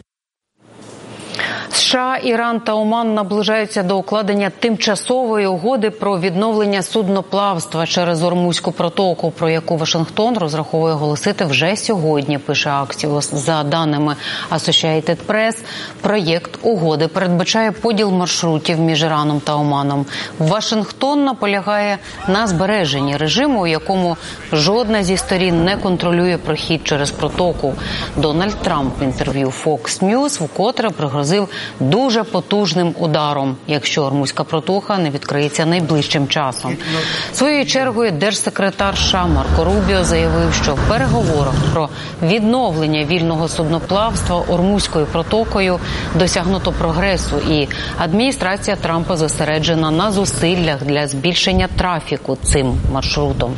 США, Іран та Оман наближаються до укладення тимчасової угоди про відновлення судноплавства через Ормузьку протоку, про яку Вашингтон розраховує оголосити вже сьогодні, пише Axios. За даними Associated Press, проєкт угоди передбачає поділ маршрутів між Іраном та Оманом. Вашингтон наполягає на збереженні режиму, у якому жодна зі сторін не контролює прохід через протоку. Дональд Трамп в інтерв'ю Fox News вкотре пригрозив дуже потужним ударом, якщо Ормузька протока не відкриється найближчим часом. Своєю чергою держсекретар США Марко Рубіо заявив, що в переговорах про відновлення вільного судноплавства Ормузькою протокою досягнуто прогресу, і адміністрація Трампа зосереджена на зусиллях для збільшення трафіку цим маршрутом.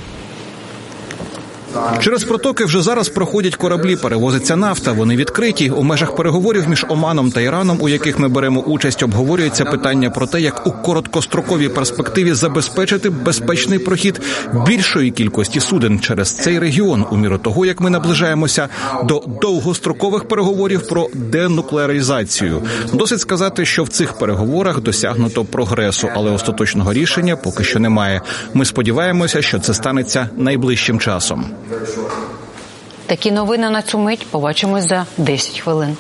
Через протоки вже зараз проходять кораблі, перевозиться нафта. Вони відкриті. У межах переговорів між Оманом та Іраном, у яких ми беремо участь, обговорюється питання про те, як у короткостроковій перспективі забезпечити безпечний прохід більшої кількості суден через цей регіон, у міру того, як ми наближаємося до довгострокових переговорів про денуклеаризацію. Досить сказати, що в цих переговорах досягнуто прогресу, але остаточного рішення поки що немає. Ми сподіваємося, що це станеться найближчим часом. Такі новини на цю мить. Побачимось за десять хвилин.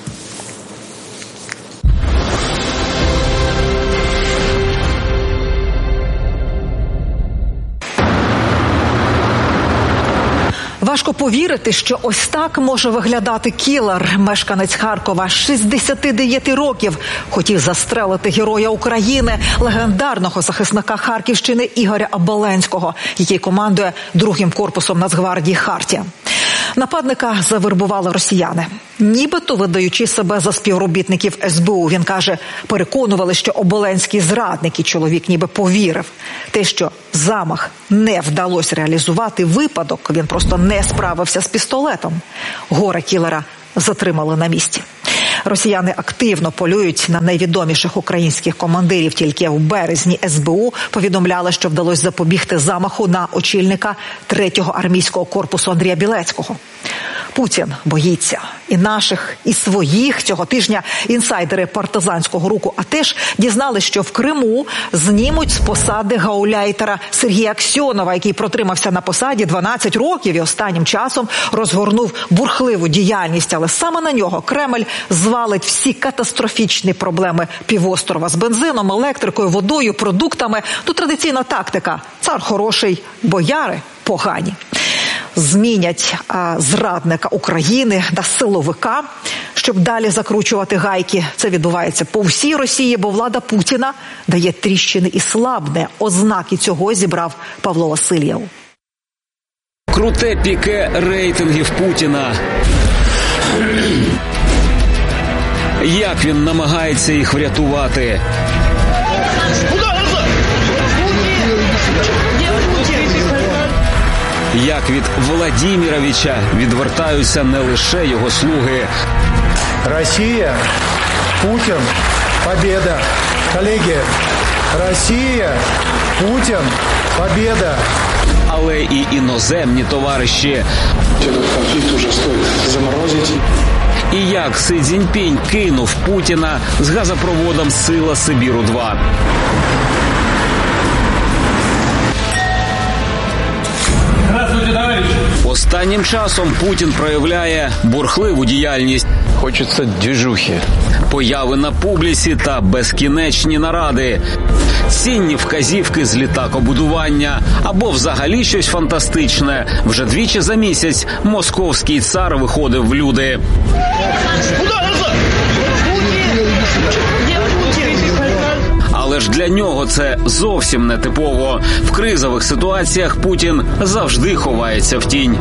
Важко повірити, що ось так може виглядати кілер. Мешканець Харкова, шістдесят дев'ять років, хотів застрелити героя України, легендарного захисника Харківщини Ігоря Оболенського, який командує другим корпусом Нацгвардії «Хартія». Нападника завербували росіяни. Нібито видаючи себе за співробітників ес бе у, він каже, переконували, що Оболенський зрадник, і чоловік ніби повірив. Те, що замах не вдалося реалізувати, випадок, він просто не справився з пістолетом. Горе кілера затримали на місці. Росіяни активно полюють на найвідоміших українських командирів. Тільки в березні ес бе у повідомляли, що вдалося запобігти замаху на очільника третього армійського корпусу Андрія Білецького. Путін боїться і наших, і своїх. Цього тижня інсайдери партизанського руху «А теж» дізналися, що в Криму знімуть з посади гауляйтера Сергія Аксьонова, який протримався на посаді дванадцять років і останнім часом розгорнув бурхливу діяльність. Але саме на нього Кремль звалить всі катастрофічні проблеми півострова з бензином, електрикою, водою, продуктами. Тут традиційна тактика – цар хороший, бояри погані. Змінять а, зрадника України на силовика, щоб далі закручувати гайки. Це відбувається по всій Росії, бо влада Путіна дає тріщини і слабне. Ознаки цього зібрав Павло Васильєв. Круте піке рейтингів Путіна. Як він намагається їх врятувати? Як від Владіміровича відвертаються не лише його слуги. Росія, Путін, побєда. Колеги, Росія, Путін, побєда. Але і іноземні товариші. Цей конфлікт вже стоїть заморозити. І як Си Цзіньпінь кинув Путіна з газопроводом «Сила Сибіру-два». Останнім часом Путін проявляє бурхливу діяльність. Хочеться двіжухи. Появи на публіці та безкінечні наради. Цінні вказівки з літакобудування або взагалі щось фантастичне. Вже двічі за місяць московський цар виходив в люди. Але ж для нього це зовсім не типово. В кризових ситуаціях Путін завжди ховається в тінь.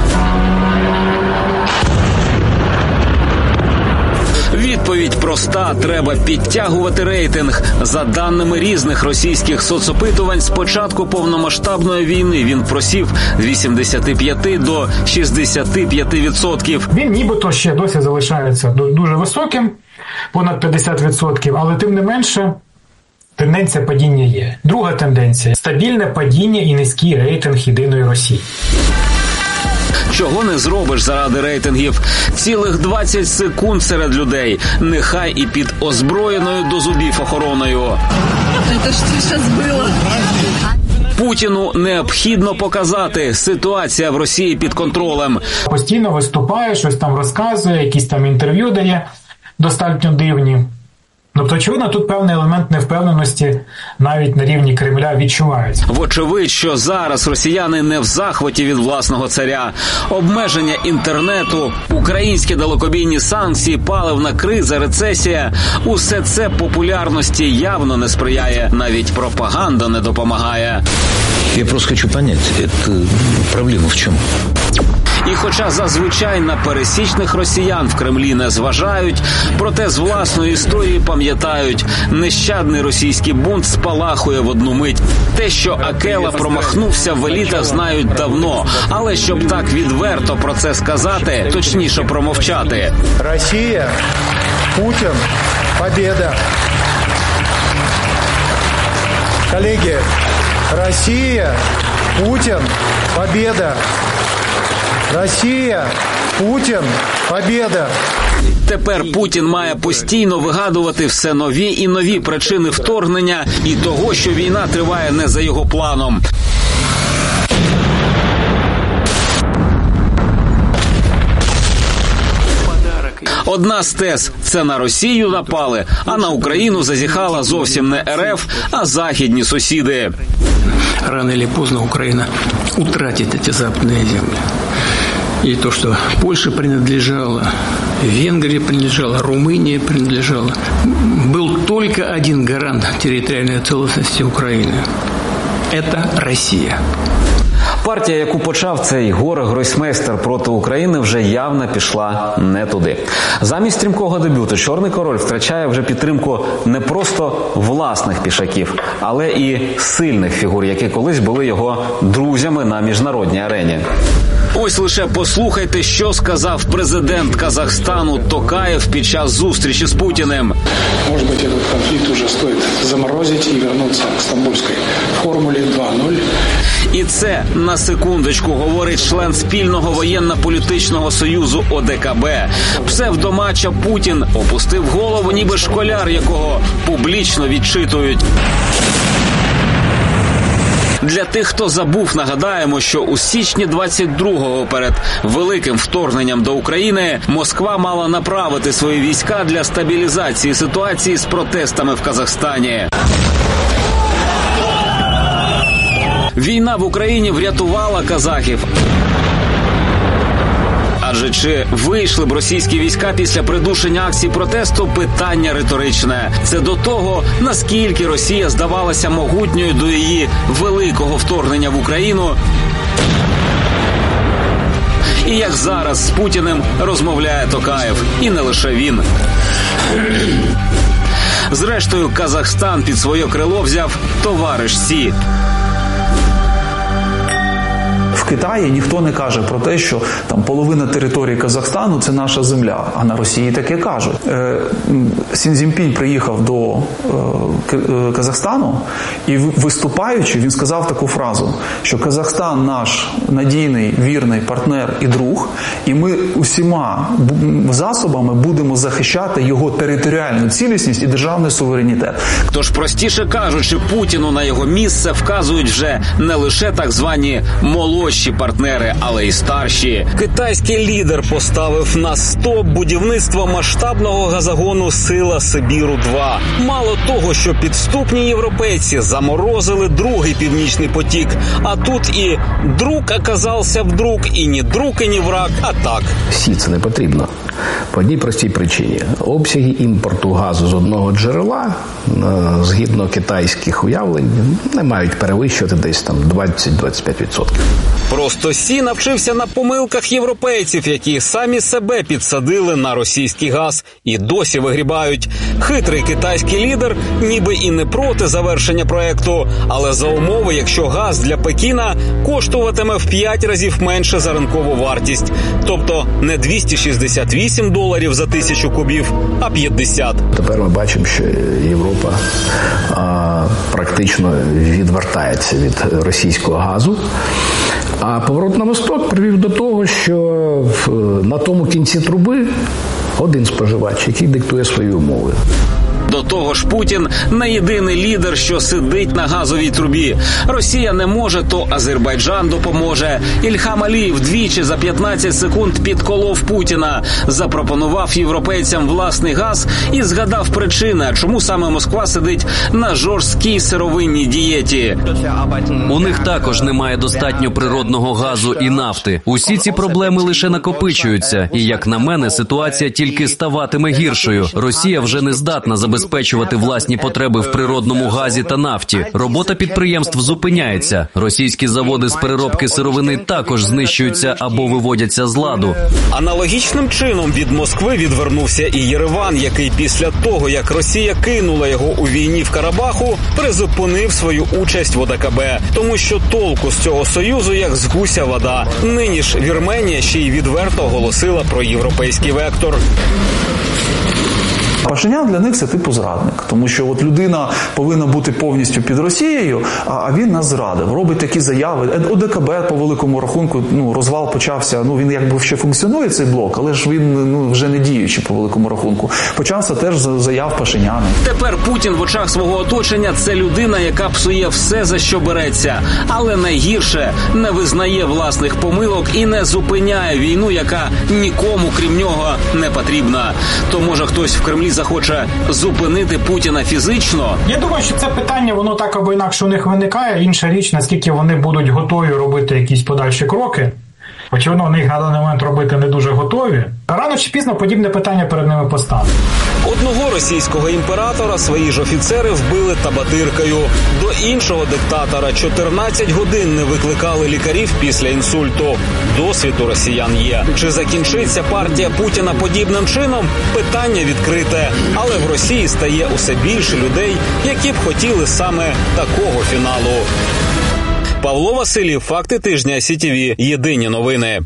Відповідь проста – треба підтягувати рейтинг. За даними різних російських соцопитувань, з початку повномасштабної війни він просів з вісімдесят п'ять до шістдесят п'ять відсотків. Він нібито ще досі залишається дуже високим, понад п'ятдесят відсотків, але тим не менше тенденція падіння є. Друга тенденція – стабільне падіння і низький рейтинг єдиної Росії. Чого не зробиш заради рейтингів? Цілих двадцять секунд серед людей. Нехай і під озброєною до зубів охороною. Це ж це зараз було. Путіну необхідно показати, ситуація в Росії під контролем. Постійно виступає, щось там розказує, якісь там інтерв'ю дає достатньо дивні. Тобто, очевидно, тут певний елемент невпевненості навіть на рівні Кремля відчувається. Вочевидь, що зараз росіяни не в захваті від власного царя. Обмеження інтернету, українські далекобійні санкції, паливна криза, рецесія – усе це популярності явно не сприяє. Навіть пропаганда не допомагає. Я просто хочу понять, это проблема в чому? І хоча зазвичай на пересічних росіян в Кремлі не зважають, проте з власної історії пам'ятають, нещадний російський бунт спалахує в одну мить. Те, що Акела промахнувся в елітах, знають давно, але щоб так відверто про це сказати, точніше промовчати. Росія, Путін, побєда. Колеги, Росія, Путін, побєда. Росія, Путін, побєда. Тепер Путін має постійно вигадувати все нові і нові причини вторгнення і того, що війна триває не за його планом. Одна з тез – це на Росію напали, а на Україну зазіхала зовсім не РФ, а західні сусіди. Рано или поздно Украина утратит эти западные земли. И то, что Польша принадлежала, Венгрия принадлежала, Румыния принадлежала, был только один гарант территориальной целостности Украины. Это Россия. Партія, яку почав цей горе-гройсмейстер проти України, вже явно пішла не туди. Замість стрімкого дебюту «Чорний король» втрачає вже підтримку не просто власних пішаків, але і сильних фігур, які колись були його друзями на міжнародній арені. Ось лише послухайте, що сказав президент Казахстану Токаєв під час зустрічі з Путіним. Може бути, цей конфлікт вже стоїть заморозити і повернутися к Стамбульській формулі два нуль. І це, на секундочку, говорить член спільного воєнно-політичного союзу О Де Ка Бе. Псевдомача Путін опустив голову, ніби школяр, якого публічно відчитують. Для тих, хто забув, нагадаємо, що у січні двадцять другого перед великим вторгненням до України Москва мала направити свої війська для стабілізації ситуації з протестами в Казахстані. Війна в Україні врятувала казахів. Адже чи вийшли б російські війська після придушення акцій протесту – питання риторичне. Це до того, наскільки Росія здавалася могутньою до її великого вторгнення в Україну. І як зараз з Путіним розмовляє Токаєв. І не лише він. Зрештою, Казахстан під своє крило взяв товариш Сі. В Китаї ніхто не каже про те, що там половина території Казахстану – це наша земля, а на Росії таке кажуть. Е, Сі Цзіньпінь приїхав до е, Казахстану і, виступаючи, він сказав таку фразу, що Казахстан наш надійний, вірний партнер і друг, і ми усіма засобами будемо захищати його територіальну цілісність і державний суверенітет. Тож, простіше кажучи, Путіну на його місце вказують вже не лише так звані молодші партнери, але й старші. Китайський лідер поставив на стоп будівництво масштабного газогону «Сила Сибіру-два». Мало того, що підступні європейці заморозили другий північний потік, а тут і друг оказався вдруг, і ні друг, і ні враг, а так. Сі це не потрібно. По одній простій причині. Обсяги імпорту газу з одного джерела, згідно китайських уявлень, не мають перевищувати десь там двадцять-двадцять п'ять відсотків. Просто Сі навчився на помилках європейців, які самі себе підсадили на російський газ і досі вигрібають. Хитрий китайський лідер ніби і не проти завершення проекту, але за умови, якщо газ для Пекіна коштуватиме в п'ять разів менше за ринкову вартість. Тобто не двісті шістдесят вісім доларів за тисячу кубів, а п'ятдесят. Тепер ми бачимо, що Європа а, практично відвертається від російського газу. А поворот на восток привів до того, що в, на тому кінці труби один споживач, який диктує свої умови. До того ж, Путін не єдиний лідер, що сидить на газовій трубі. Росія не може, то Азербайджан допоможе. Ільхам Алієв двічі за п'ятнадцять секунд підколов Путіна, запропонував європейцям власний газ і згадав причини, чому саме Москва сидить на жорсткій сировинній дієті. У них також немає достатньо природного газу і нафти. Усі ці проблеми лише накопичуються. І, як на мене, ситуація тільки ставатиме гіршою. Росія вже не здатна забезпечувати власні потреби в природному газі та нафті. Робота підприємств зупиняється. Російські заводи з переробки сировини також знищуються або виводяться з ладу. Аналогічним чином від Москви відвернувся і Єреван, який після того, як Росія кинула його у війні в Карабаху, призупинив свою участь в ОДКБ. Тому що толку з цього союзу, як з гуся вода. Нині ж Вірменія ще й відверто оголосила про європейський вектор. Пашинян для них це типу зрадник, тому що от людина повинна бути повністю під Росією, а він нас зрадив, робить такі заяви. ОДКБ по великому рахунку, ну, розвал почався, ну, він якби ще функціонує, цей блок, але ж він, ну, вже не діючий по великому рахунку. Почався теж з заяв Пашиняна. Тепер Путін в очах свого оточення – це людина, яка псує все, за що береться. Але найгірше – не визнає власних помилок і не зупиняє війну, яка нікому, крім нього, не потрібна. То може хтось в Кремлі захоче зупинити Путіна фізично? Я думаю, що це питання, воно так або інакше у них виникає. Інша річ, наскільки вони будуть готові робити якісь подальші кроки. Очевидно, вони їх на даний момент робити не дуже готові. Рано чи пізно подібне питання перед ними постане. Одного російського імператора свої ж офіцери вбили табатиркою. До іншого диктатора чотирнадцять годин не викликали лікарів після інсульту. Досвід у росіян є. Чи закінчиться партія Путіна подібним чином? Питання відкрите. Але в Росії стає усе більше людей, які б хотіли саме такого фіналу. Павло Василів, факти тижня, Сі Ті Ві, єдині новини.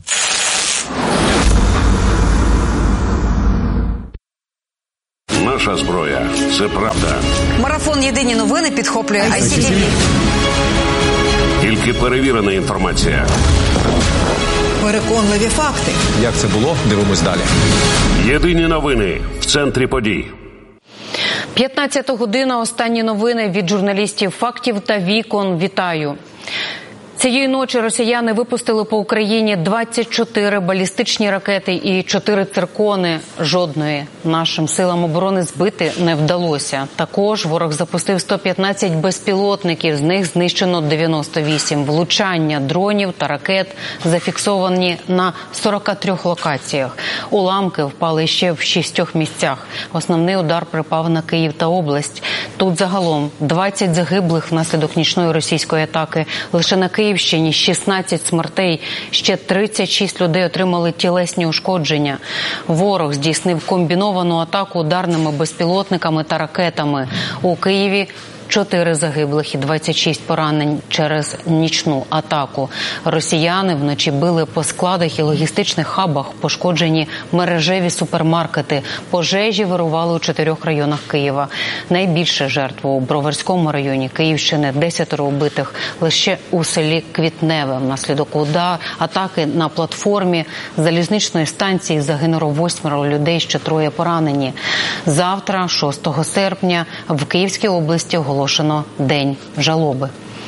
Наша зброя – це правда. Марафон «Єдині новини» підхоплює Ай Сі Ті Ві. Тільки перевірена інформація. Переконливі факти. Як це було? Дивимось далі. Єдині новини в центрі подій. п'ятнадцята година. Останні новини від журналістів «Фактів» та «Вікон». Вітаю. Цієї ночі росіяни випустили по Україні двадцять чотири балістичні ракети і чотири циркони. Жодної нашим силам оборони збити не вдалося. Також ворог запустив сто п'ятнадцять безпілотників, з них знищено дев'яносто вісім. Влучання дронів та ракет зафіксовані на сорока трьох локаціях. Уламки впали ще в шістьох місцях. Основний удар припав на Київ та область. Тут загалом двадцять загиблих внаслідок нічної російської атаки. Лише на Київщині шістнадцять смертей, ще тридцять шість людей отримали тілесні ушкодження. Ворог здійснив комбіновану атаку ударними безпілотниками та ракетами. У Києві чотири загиблих і двадцять шість поранень через нічну атаку. Росіяни вночі били по складах і логістичних хабах, пошкоджені мережеві супермаркети. Пожежі вирували у чотирьох районах Києва. Найбільше жертв у Броварському районі Київщини – десятеро убитих. Лише у селі Квітневе внаслідок удару атаки на платформі залізничної станції загинуло восьмеро людей, ще троє поранені. Завтра, шостого серпня, в Київській області оголошено День жалоби.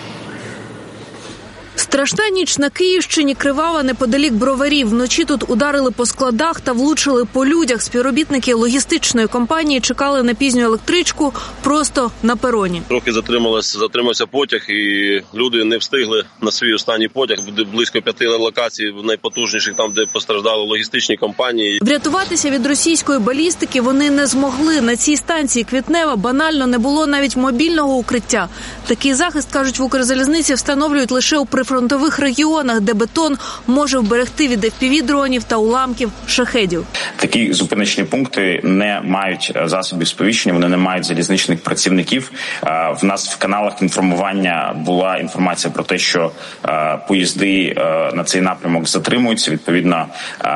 Страшна ніч на Київщині, кривава неподалік Броварів. Вночі тут ударили по складах та влучили по людях. Співробітники логістичної компанії чекали на пізню електричку просто на пероні. Трохи затрималось, затримався потяг, і люди не встигли на свій останній потяг. Буде близько п'яти локацій, найпотужніших там, де постраждали логістичні компанії. Врятуватися від російської балістики вони не змогли. На цій станції Квітнева банально не було навіть мобільного укриття. Такий захист, кажуть в Укрзалізниці, встановлюють лише у прифронтових регіонах, де бетон може вберегти від еф пі ві-дронів та уламків шахедів. Такі зупиночні пункти не мають засобів сповіщення, вони не мають залізничних працівників. В нас в каналах інформування була інформація про те, що поїзди на цей напрямок затримуються. Відповідно,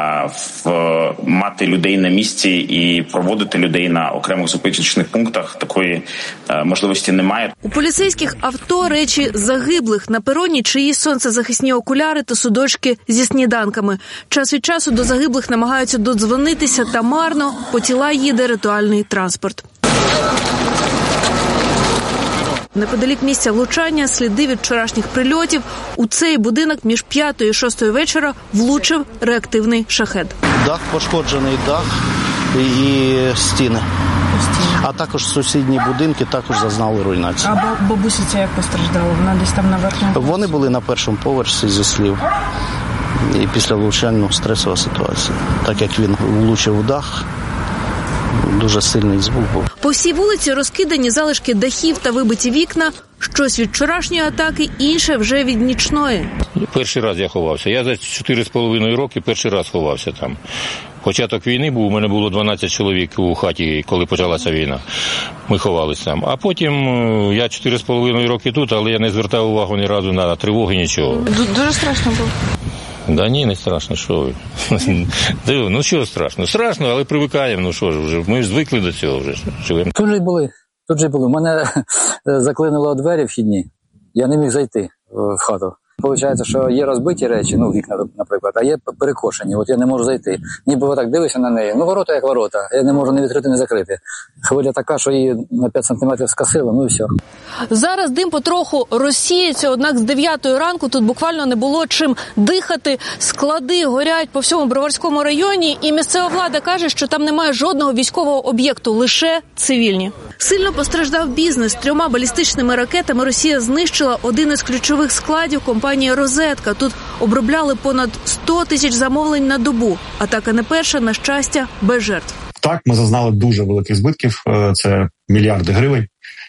мати людей на місці і проводити людей на окремих зупиночних пунктах такої можливості немає. У поліцейських авто речі загиблих. На пероні чиїсь сонцезахисні окуляри та судочки зі сніданками. Час від часу до загиблих намагаються додзвонитися, та марно. По тіла їде ритуальний транспорт. Неподалік місця влучання сліди від вчорашніх прильотів. У цей будинок між п'ятою і шостою вечора влучив реактивний шахед. Дах пошкоджений, дах і стіни. А також сусідні будинки також зазнали руйнацію. А бабуся ця як постраждала? Вона десь там на верхньому? Вони були на першому поверсі, зі слів. І після влучання стресова ситуація. Так як він влучив у дах, дуже сильний звук був. По всій вулиці розкидані залишки дахів та вибиті вікна. Щось від вчорашньої атаки, інше вже від нічної. Перший раз я ховався. Я за чотири з половиною роки перший раз ховався там. Початок війни був, у мене було дванадцять чоловік у хаті, коли почалася війна. Ми ховалися там. А потім я чотири з половиною роки тут, але я не звертав увагу ні разу на тривоги, нічого. Дуже страшно було? Да ні, не страшно, що ви. Ну що страшно? Страшно, але привикаємо, ну що ж, вже ми ж звикли до цього вже живемо. Тут же були, тут же були. У мене заклинило двері вхідні, я не міг зайти в хату. Получається, що є розбиті речі, ну вікна, наприклад, а є перекошені, от я не можу зайти. Ніби отак дивишся на неї, ну ворота як ворота, я не можу ні відкрити, ні закрити. Хвиля така, що її на п'ять сантиметрів скосило, ну і все. Зараз дим потроху розсіється, однак з дев'ятої ранку тут буквально не було чим дихати. Склади горять по всьому Броварському районі, і місцева влада каже, що там немає жодного військового об'єкту, лише цивільні. Сильно постраждав бізнес. Трьома балістичними ракетами Росія знищила один із ключових складів компанії «Розетка». Тут обробляли понад сто тисяч замовлень на добу. Атака не перша, на щастя, без жертв. Так, ми зазнали дуже великих збитків, це мільярди гривень.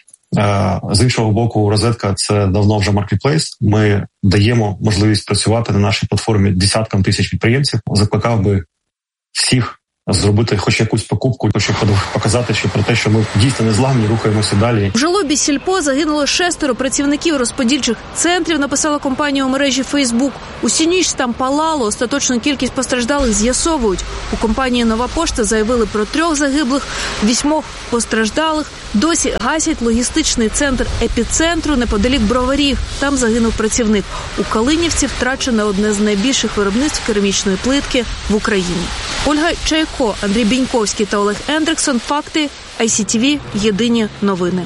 З іншого боку, «Розетка» – це давно вже маркетплейс. Ми даємо можливість працювати на нашій платформі десяткам тисяч підприємців. Закликав би всіх зробити хоч якусь покупку, щоб показати, що про те, що ми дійсно не зламні, рухаємося далі. В жалобі «Сільпо» загинуло шестеро працівників розподільчих центрів, написала компанія у мережі Фейсбук. Усю ніч там палало, остаточну кількість постраждалих з'ясовують. У компанії «Нова пошта» заявили про трьох загиблих, вісьмох постраждалих. Досі гасять логістичний центр епіцентру неподалік Броварів. Там загинув працівник. У Калинівці втрачене одне з найбільших виробництв керамічної плитки в Україні. Ольга Чайко, Андрій Біньковський та Олег Ендриксон. Факти. ай сі ті ві. Єдині новини.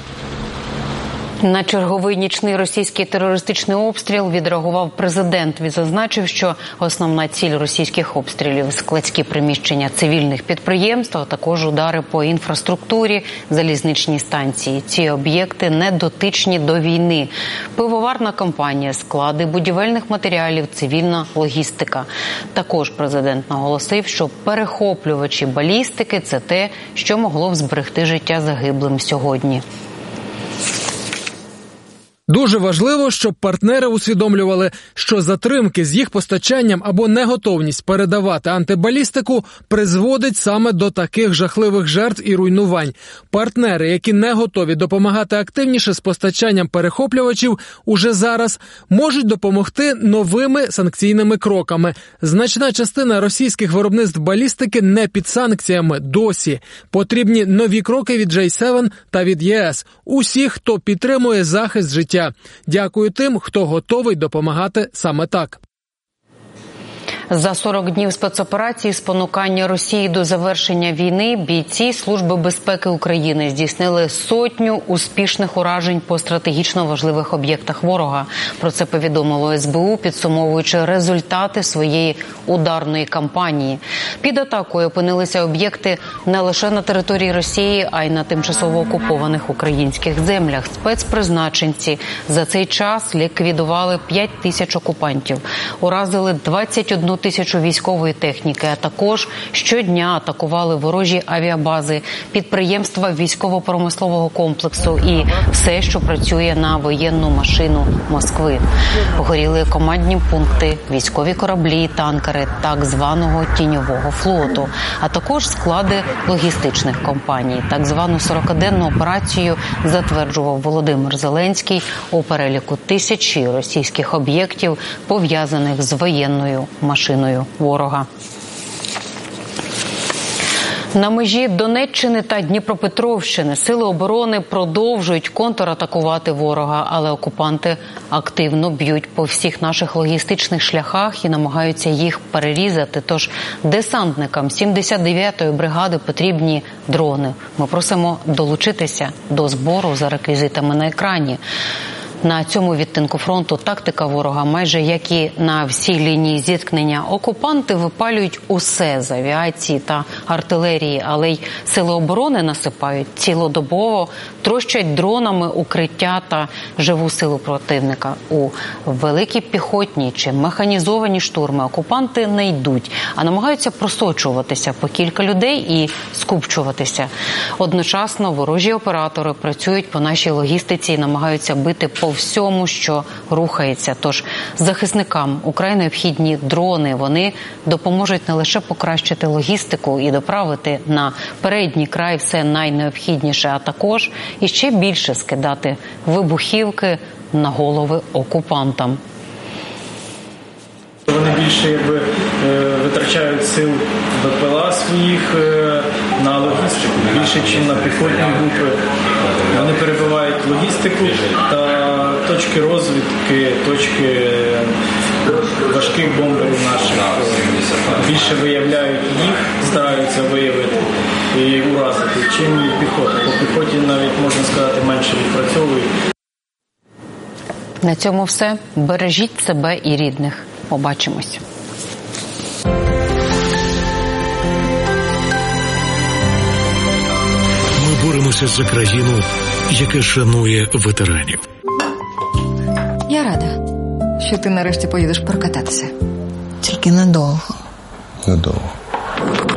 На черговий нічний російський терористичний обстріл відреагував президент. Він зазначив, що основна ціль російських обстрілів – складські приміщення цивільних підприємств, а також удари по інфраструктурі, залізничні станції. Ці об'єкти не дотичні до війни. Пивоварна компанія, склади будівельних матеріалів, цивільна логістика. Також президент наголосив, що перехоплювачі балістики – це те, що могло б зберегти життя загиблим сьогодні. Дуже важливо, щоб партнери усвідомлювали, що затримки з їх постачанням або неготовність передавати антибалістику призводить саме до таких жахливих жертв і руйнувань. Партнери, які не готові допомагати активніше з постачанням перехоплювачів, уже зараз можуть допомогти новими санкційними кроками. Значна частина російських виробництв балістики не під санкціями досі. Потрібні нові кроки від джей севен та від є ес. Усіх, хто підтримує захист життя. Дякую тим, хто готовий допомагати саме так. За сорок днів спецоперації спонукання Росії до завершення війни бійці Служби безпеки України здійснили сотню успішних уражень по стратегічно важливих об'єктах ворога. Про це повідомило ес бе у, підсумовуючи результати своєї ударної кампанії. Під атакою опинилися об'єкти не лише на території Росії, а й на тимчасово окупованих українських землях. Спецпризначенці за цей час ліквідували п'ять тисяч окупантів, уразили двадцять одну тисячу військової техніки, а також щодня атакували ворожі авіабази, підприємства військово-промислового комплексу і все, що працює на воєнну машину Москви. Погоріли командні пункти, військові кораблі, танкери так званого тіньового флоту, а також склади логістичних компаній. Так звану сорокаденну операцію затверджував Володимир Зеленський у переліку тисячі російських об'єктів, пов'язаних з воєнною машиною ворога. На межі Донеччини та Дніпропетровщини сили оборони продовжують контратакувати ворога, але окупанти активно б'ють по всіх наших логістичних шляхах і намагаються їх перерізати. Тож десантникам сімдесят дев'ятої бригади потрібні дрони. Ми просимо долучитися до збору за реквізитами на екрані. На цьому відтинку фронту тактика ворога майже як і на всій лінії зіткнення. Окупанти випалюють усе з авіації та артилерії, але й сили оборони насипають цілодобово, трощать дронами укриття та живу силу противника. У великі піхотні чи механізовані штурми окупанти не йдуть, а намагаються просочуватися по кілька людей і скупчуватися. Одночасно ворожі оператори працюють по нашій логістиці і намагаються бити по всьому, що рухається. Тож захисникам украй необхідні дрони. Вони допоможуть не лише покращити логістику і доправити на передній край все найнеобхідніше, а також іще більше скидати вибухівки на голови окупантам. Вони більше якби витрачають сил БПЛА своїх на логістику, більше, ніж на піхотні групи. Вони перебивають логістику та точки розвідки, точки важких бомберів наших. Більше виявляють їх, стараються виявити і уразити, чим піхота. По піхоті навіть, можна сказати, менше відпрацьовують. На цьому все. Бережіть себе і рідних. Побачимось. Ми боремося за країну, яка шанує ветеранів. Я рада, що ти нарешті поїдеш прокататися. Тільки надовго. Надовго.